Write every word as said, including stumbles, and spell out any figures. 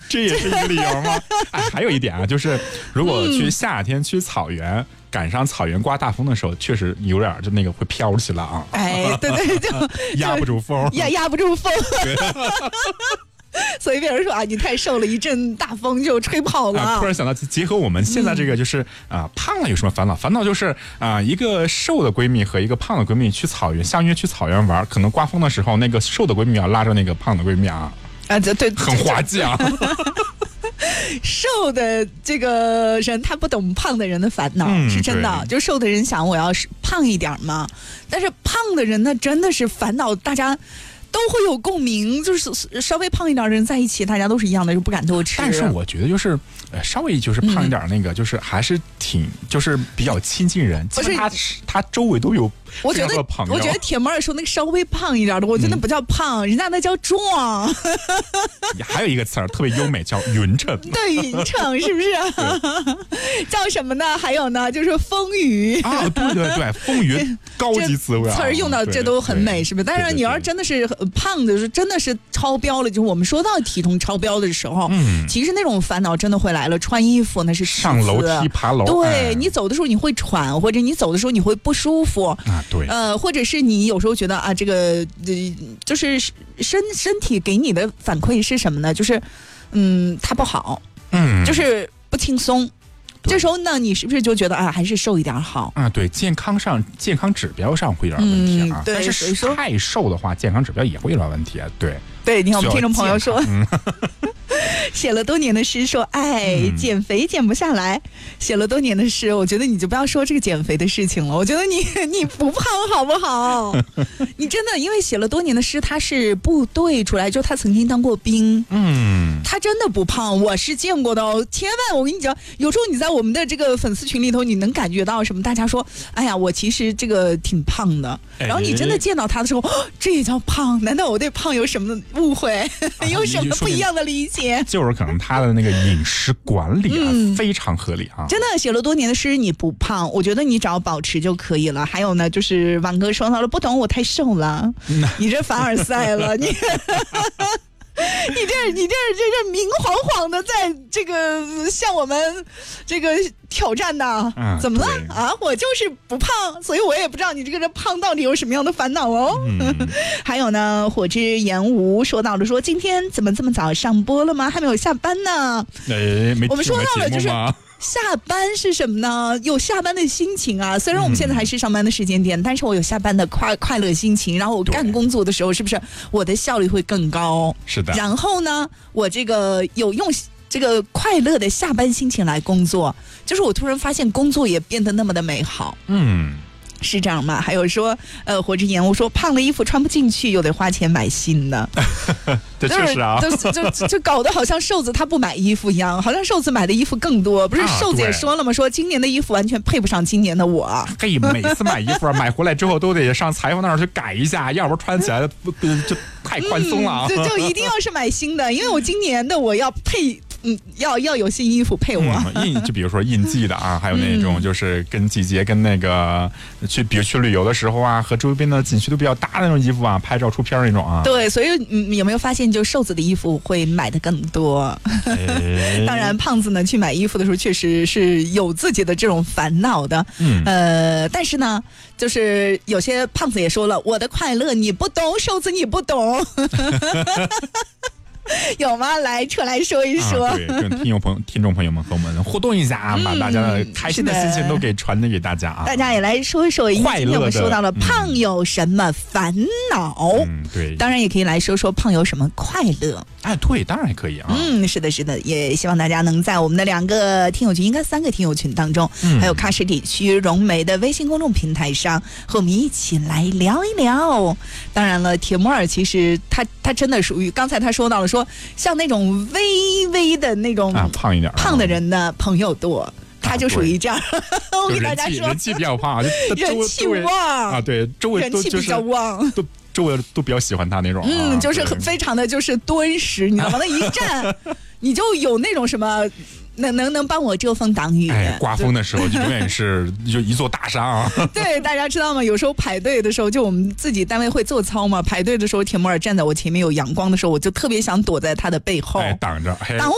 这也是一个理由吗？哎，还有一点啊，就是如果去夏天去草原。嗯，赶上草原刮大风的时候，确实有点就那个会飘起来啊！ 哎，对对，就压不住风， 压压不住风。所以别人说啊，你太瘦了，一阵大风就吹跑了。 啊、突然想到，结合我们现在这个，就是啊、嗯呃，胖了有什么烦恼？烦恼就是啊、呃，一个瘦的闺蜜和一个胖的闺蜜去草原相约去草原玩，可能刮风的时候，那个瘦的闺蜜要拉着那个胖的闺蜜啊， 啊，对对， 很滑稽啊。 瘦的这个人他不懂胖的人的烦恼、嗯、是真的，就瘦的人想我要是胖一点嘛，但是胖的人呢真的是烦恼，大家都会有共鸣，就是稍微胖一点的人在一起大家都是一样的，就不敢多吃。 但是我觉得就是呃稍微就是胖一点那个、嗯、就是还是挺就是比较亲近人，其实他他周围都有我觉得我觉得铁妹儿说那个稍微胖一点的，我觉得那不叫胖、嗯、人家那叫壮。 还有一个词儿特别优美，叫匀称。 对，匀称是不是、啊、叫什么呢？还有呢就是丰腴啊，对对对，丰腴高级词汇、啊、 词儿用到这都很美，是不是？但是你要是真的是胖的，真的是超标了，就是我们说到体重超标的时候、嗯、其实那种烦恼真的会来了。穿衣服那是上楼梯爬楼， 对、 哎、 你走的时候你会喘，或者你走的时候你会不舒服啊，对， 呃，或者是你有时候觉得啊，这个呃，就是身身体给你的反馈是什么呢？就是嗯，它不好，嗯，就是不轻松。这时候呢，你是不是就觉得啊，还是瘦一点好啊？对，健康上健康指标上会有点问题啊。嗯、 对， 但是太瘦的话，健康指标也会有点问题啊。对， 对，你看我们听众朋友说。写了多年的诗说哎、嗯、减肥减不下来，写了多年的诗，我觉得你就不要说这个减肥的事情了，我觉得你你不胖好不好？你真的因为写了多年的诗，他是部队出来，就他曾经当过兵，嗯，他真的不胖，我是见过的哦。千万我跟你讲，有时候你在我们的这个粉丝群里头，你能感觉到什么？大家说哎呀我其实这个挺胖的，然后你真的见到他的时候、哦、这也叫胖？难道我对胖有什么误会、啊、有什么不一样的理解？ 就是可能他的那个饮食管理啊、嗯、非常合理啊。 真的写了多年的诗你不胖，我觉得你只要保持就可以了。还有呢就是王哥说到了，不懂我太瘦了、嗯、你这凡尔赛了你你这你这这这明晃晃的在这个向我们这个挑战呢、嗯、怎么了啊？我就是不胖，所以我也不知道你这个人胖到底有什么样的烦恼哦、嗯、还有呢火之言无说到了说今天怎么这么早上播了吗？还没有下班呢。 哎，没我们说到了就是下班是什么呢？有下班的心情啊！虽然我们现在还是上班的时间点、嗯、但是我有下班的快快乐心情，然后我干工作的时候是不是我的效率会更高？ 是的。 然后呢我这个有用这个快乐的下班心情来工作，就是我突然发现工作也变得那么的美好。嗯，是这样吗？还有说呃火之言我说胖了衣服穿不进去又得花钱买新的。 这确实啊， 就就就就搞得好像瘦子他不买衣服一样，好像瘦子买的衣服更多。不是瘦子也说了吗？说今年的衣服完全配不上今年的我。 嘿，每次买衣服买回来之后都得上裁缝那儿去改一下，要不然穿起来不就太宽松了啊。 嗯、就就一定要是买新的，因为我今年的我要配。嗯，要要有新衣服配我。 嗯、印就比如说印季的啊，还有那种就是跟季节跟那个去比如去旅游的时候啊，和周边的景区都比较搭的那种衣服啊，拍照出片那种啊。 对，所以嗯，有没有发现就瘦子的衣服会买的更多？哎、当然，胖子呢去买衣服的时候确实是有自己的这种烦恼的。嗯，呃，但是呢，就是有些胖子也说了，我的快乐你不懂，瘦子你不懂。有吗？来出来说一说。 啊、对，跟听友朋友、听众朋友们和我们互动一下，嗯、把大家的开心的心情都给传递给大家啊！ 大家也来说一说， 快乐的。今天我们说到了胖有什么烦恼？ 嗯，对。 当然也可以来说说胖有什么快乐。 哎，对，当然可以啊。 嗯，是的，是的，也希望大家能在我们的两个听友群，应该三个听友群当中，嗯、还有喀什地区融媒的微信公众平台上，和我们一起来聊一聊。当然了，铁木尔其实他他真的属于刚才他说到了说。像那种微微的那种、 啊、胖一点胖的人的朋友多，他就属于这样。 啊、 我给大家说， 人气比较胖， 人气旺啊，对，周围都人气比较旺， 都周围都比较喜欢他那种。 嗯， 啊、 就是非常的就是敦实，你知道吗？那一站你就有那种什么。能能能帮我遮风挡雨、 哎，刮风的时候就永远是就一座大山啊！ 对，大家知道吗？有时候排队的时候，就我们自己单位会做操嘛，排队的时候，铁木尔站在我前面有阳光的时候，我就特别想躲在他的背后， 哎，挡着， 挡